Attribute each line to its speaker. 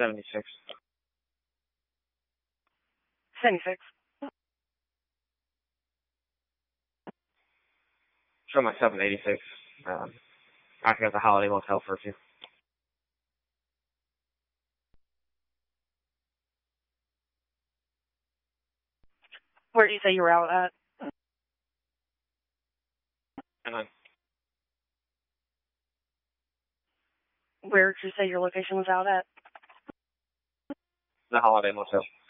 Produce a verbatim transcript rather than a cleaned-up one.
Speaker 1: seventy-six.
Speaker 2: seventy-six.
Speaker 1: Show myself an eighty-six. Um, I got the Holiday Motel for you.
Speaker 2: Where do you say you were out at?
Speaker 1: And then
Speaker 2: Where did you say your location was out at?
Speaker 1: the Holiday Motel.